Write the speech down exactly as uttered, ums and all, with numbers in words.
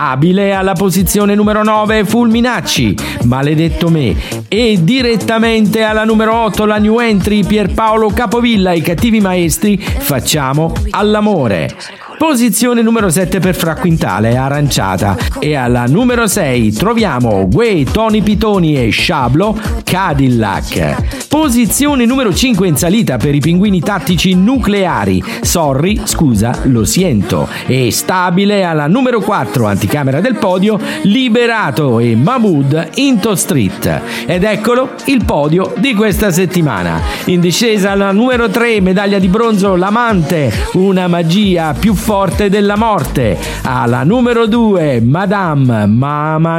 Stabile alla posizione numero nove Fulminacci, Maledetto me. E direttamente alla numero otto la new entry Pierpaolo Capovilla, I cattivi maestri, Facciamo all'amore. Posizione numero sette per Fra Quintale, Aranciata. E alla numero sei troviamo Guè, Tony Pitoni e Sciablo, Cadillac. Posizione numero cinque in salita per i Pinguini Tattici Nucleari, Sorry, scusa, lo siento. E stabile alla numero quattro, anticamera del podio, Liberato e Mahmood, Into Street. Ed eccolo il podio di questa settimana. In discesa alla numero tre, medaglia di bronzo, L'amante, una magia più forte della morte. Alla numero due, Madame, Mama